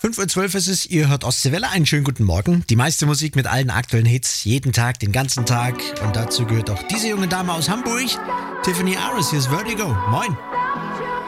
5:12 Uhr ist es, ihr hört Ostseewelle, einen schönen guten Morgen. Die meiste Musik mit allen aktuellen Hits, jeden Tag, den ganzen Tag. Und dazu gehört auch diese junge Dame aus Hamburg, Tiffany Aris, hier ist Vertigo. Moin.